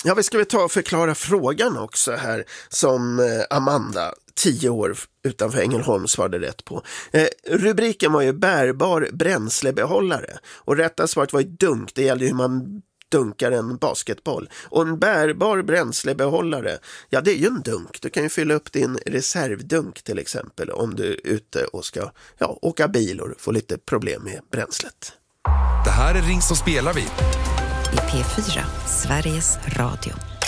Ja, vi ska väl ta och förklara frågan också här som Amanda, 10 år utanför Ängelholm, svarade rätt på. Rubriken var ju bärbar bränslebehållare och rätta svaret var ju dunk. Det gällde hur man dunkar en basketboll. Och en bärbar bränslebehållare, ja det är ju en dunk. Du kan ju fylla upp din reservdunk till exempel om du är ute och ska åka bil och få lite problem med bränslet. Det här är Ring så spelar vi. I P4, Sveriges Radio.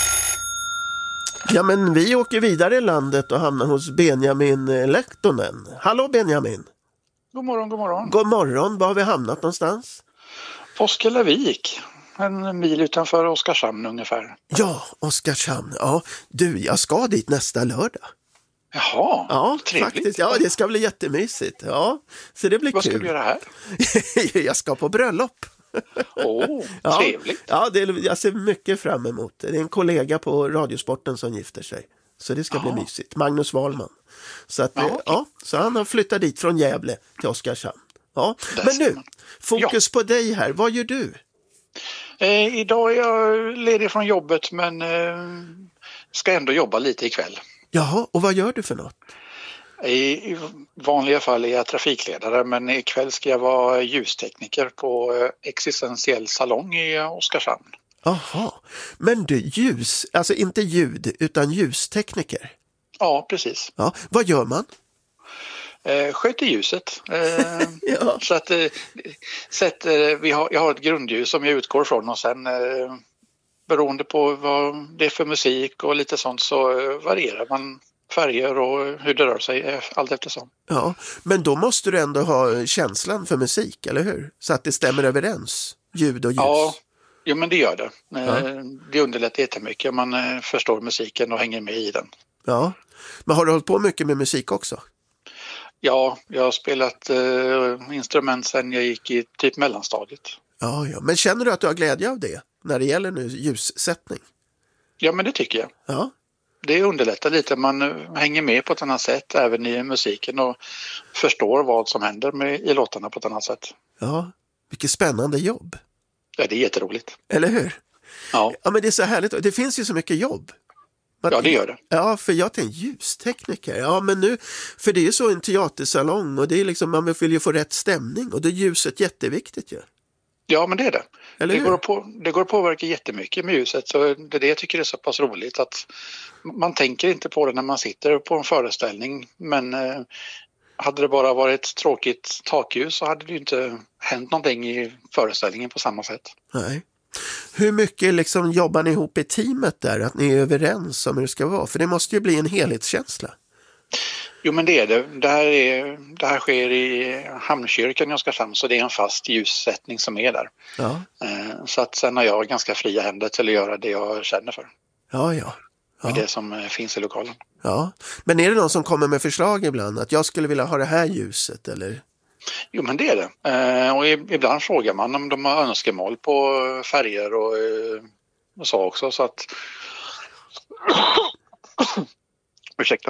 Ja, men vi åker vidare i landet och hamnar hos Benjamin Lehtonen. Hallå Benjamin. God morgon, god morgon. God morgon, var har vi hamnat någonstans? Påskellavik, en mil utanför Oskarshamn ungefär. Ja, Oskarshamn. Ja, du, jag ska dit nästa lördag. Jaha, ja, trevligt. Faktiskt. Ja, det ska bli jättemysigt. Ja, så det blir Vad kul. ska du göra här? Jag ska på bröllop. Trevligt. Ja, jag ser mycket fram emot det. Det är en kollega på Radiosporten som gifter sig. Så det ska bli mysigt. Magnus Wahlman. Så, att, så han har flyttat dit från Gävle till Oskarshamn. Ja. Men nu, fokus på dig här. Vad gör du? Idag är jag ledig från jobbet men ska ändå jobba lite ikväll. Jaha, och vad gör du för något? I vanliga fall är jag trafikledare men ikväll ska jag vara ljustekniker på Existentiell salong i Oskarshamn. Aha, men du, ljus, alltså inte ljud utan ljustekniker? Ja, precis. Ja, vad gör man? Sköter ljuset. Så att jag har ett grundljus som jag utgår från och sen beroende på vad det är för musik och lite sånt så varierar man färger och hur det rör sig allt eftersom. Ja, men då måste du ändå ha känslan för musik, eller hur? Så att det stämmer överens, ljud och ljus. Ja, jo, men det gör det. Det underlättar jättemycket. Man förstår musiken och hänger med i den. Ja, men har du hållit på mycket med musik också? Ja, jag har spelat instrument sedan jag gick i typ mellanstadiet. Ja, men känner du att du har glädje av det när det gäller nu ljussättning? Ja, men det tycker jag. Ja. Det underlättar lite, man hänger med på ett annat sätt även i musiken och förstår vad som händer i låtarna på ett annat sätt. Ja, vilket spännande jobb. Ja, det är jätteroligt. Eller hur? Ja. Ja, men det är så härligt. Det finns ju så mycket jobb. Ja, det gör det. Ja, för jag tänkte ljustekniker. Ja, men nu, för det är ju så en teatersalong och det är liksom, man vill ju få rätt stämning och då är ljuset jätteviktigt ju. Ja, men det är det. Det går att påverka jättemycket med ljuset så det är det jag tycker är så pass roligt att man tänker inte på det när man sitter på en föreställning men hade det bara varit tråkigt takljus så hade det ju inte hänt någonting i föreställningen på samma sätt. Nej. Hur mycket liksom jobbar ni ihop i teamet där? Att ni är överens om hur det ska vara? För det måste ju bli en helhetskänsla. Jo, men det är det. Det här sker i Hamnkyrkan i Oskarshamn så det är en fast ljussättning som är där. Ja. Så att sen har jag ganska fria händer till att göra det jag känner för. Ja. Med det som finns i lokalen. Ja, men är det någon som kommer med förslag ibland? Att jag skulle vilja ha det här ljuset eller... Jo, men det är det. Och ibland frågar man om de har önskemål på färger och så också. Så att... Ursäkta.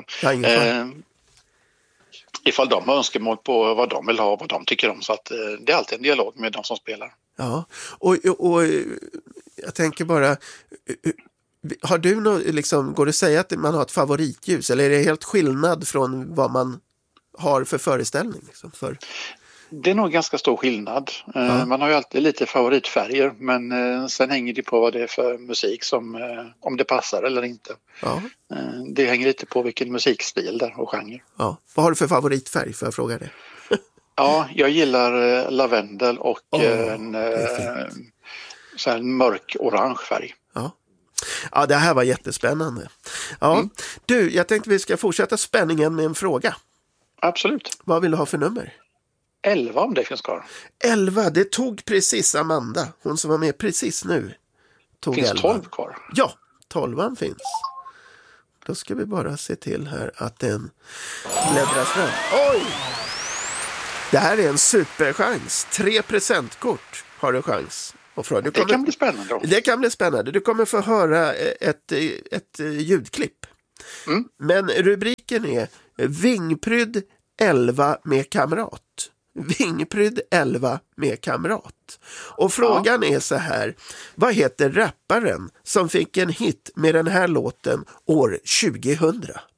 Ifall de har önskemål på vad de vill ha och vad de tycker om. Så att det är alltid en dialog med de som spelar. Ja, och jag tänker bara... Har du något, liksom, går det att säga att man har ett favoritljus? Eller är det helt skillnad från vad man har för föreställning? Liksom, för... Det är nog ganska stor skillnad. Man har ju alltid lite favoritfärger men sen hänger det på vad det är för musik som, om det passar eller inte. Ja. Det hänger lite på vilken musikstil där och genre. Ja. Vad har du för favoritfärg, får jag fråga det? Ja, jag gillar lavendel och en mörk orange färg. Ja, det här var jättespännande. Ja, Du, jag tänkte vi ska fortsätta spänningen med en fråga. Absolut. Vad vill du ha för nummer? 11 om det finns kvar. 11, det tog precis Amanda. Hon som var med precis nu. Finns 11. 12 kvar? Ja, 12 finns. Då ska vi bara se till här att den bläddras fram. Oj! Det här är en superchans. 3 presentkort har du chans. Det kan bli spännande då. Det kan bli spännande. Du kommer få höra ett ljudklipp. Men rubriken är Vingprydd 11 med kamrat. Vingprydd 11 med kamrat. Och frågan är så här, vad heter rapparen som fick en hit med den här låten år 2000?